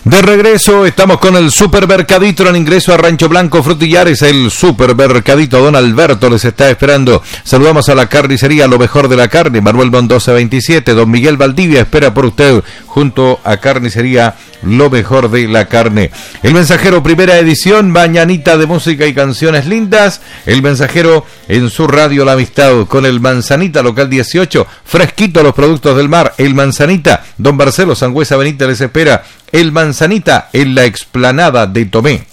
De regreso, estamos con el Supermercadito en ingreso a Rancho Blanco Frutillares. El Supermercadito Don Alberto les está esperando. Saludamos a la carnicería Lo Mejor de la Carne, Manuel Mendoza 27. Don Miguel Valdivia espera por usted junto a carnicería Lo Mejor de la Carne. El Mensajero, primera edición, mañanita de música y canciones lindas. El Mensajero en su radio La Amistad con el Manzanita, local 18. Fresquito los productos del mar. El Manzanita, Don Barcelo Sangüesa Benítez les espera. El Manzanita en la explanada de Tomé.